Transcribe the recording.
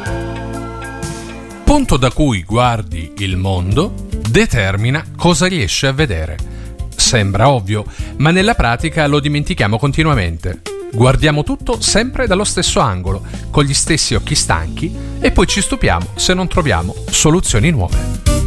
Punto da cui guardi il mondo determina cosa riesci a vedere. Sembra ovvio, ma nella pratica lo dimentichiamo continuamente. Guardiamo tutto sempre dallo stesso angolo, con gli stessi occhi stanchi, e poi ci stupiamo se non troviamo soluzioni nuove.